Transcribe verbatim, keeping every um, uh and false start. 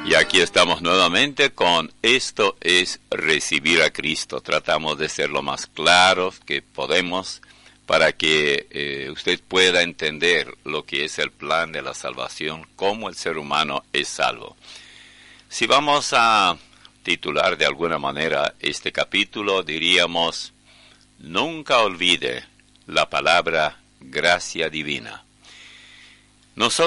Y aquí estamos nuevamente con Esto es Recibir a Cristo. Tratamos de ser lo más claros que podemos para que eh, usted pueda entender lo que es el plan de la salvación, cómo el ser humano es salvo. Si vamos a titular de alguna manera este capítulo, diríamos: nunca olvide la palabra gracia divina. Nosotros